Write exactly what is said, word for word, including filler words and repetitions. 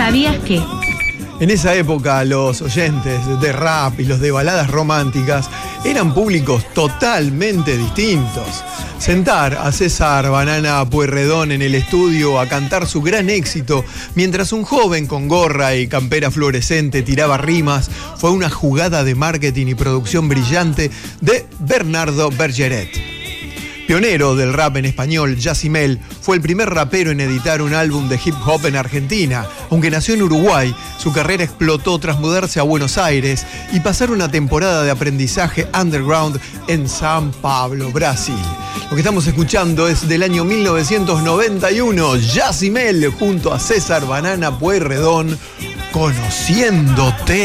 ¿Sabías que? En esa época los oyentes de rap y los de baladas románticas eran públicos totalmente distintos. Sentar a César Banana Pueyrredón en el estudio a cantar su gran éxito mientras un joven con gorra y campera fluorescente tiraba rimas fue una jugada de marketing y producción brillante de Bernardo Bergeret. Pionero del rap en español, Yacimel fue el primer rapero en editar un álbum de hip hop en Argentina. Aunque nació en Uruguay, su carrera explotó tras mudarse a Buenos Aires y pasar una temporada de aprendizaje underground en San Pablo, Brasil. Lo que estamos escuchando es del año mil novecientos noventa y uno, Yacimel junto a César Banana Pueyrredón, Conociéndote.